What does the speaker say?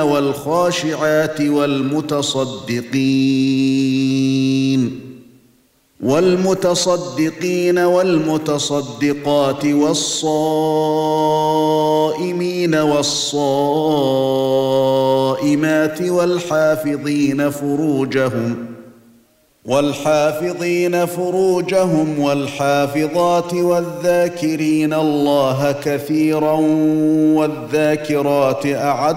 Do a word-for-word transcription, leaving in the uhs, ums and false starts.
والخاشعات والمتصدقين والمتصدقين والمتصدقات والصائمين والصائمات والحافظين فروجهم والحافظين فروجهم والحافظات والذاكرين الله كثيرا والذاكرات أعد